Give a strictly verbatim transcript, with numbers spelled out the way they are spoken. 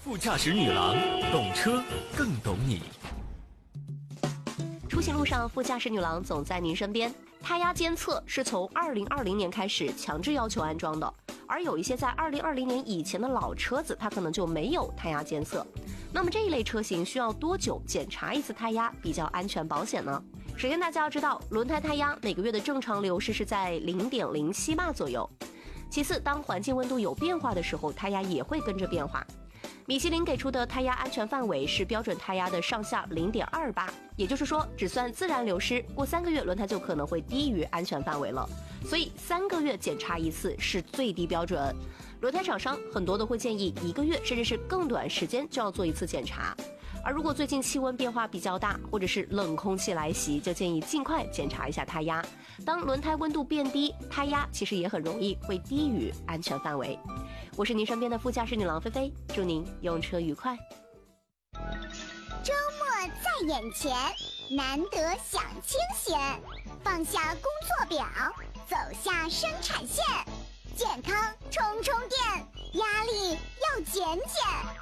副驾驶女郎，懂车更懂你。 出行路上，副驾驶女郎总在您身边。胎压监测是从二零二零年开始强制要求安装的，而有一些在二零二零年以前的老车子，它可能就没有胎压监测。那么这一类车型需要多久检查一次胎压比较安全保险呢？首先大家要知道，轮胎胎压每个月的正常流失是在 零点零七 巴左右。其次，当环境温度有变化的时候，胎压也会跟着变化。米其林给出的胎压安全范围是标准胎压的上下 零点二八，也就是说只算自然流失，过三个月轮胎就可能会低于安全范围了。所以三个月检查一次是最低标准。轮胎厂商很多都会建议一个月甚至是更短时间就要做一次检查。而如果最近气温变化比较大，或者是冷空气来袭，就建议尽快检查一下胎压。当轮胎温度变低，胎压其实也很容易会低于安全范围。我是您身边的副驾驶女郎菲菲，祝您用车愉快。 周末在眼前，难得享清闲，放下工作表，走下生产线，健康充充电，压力要减减。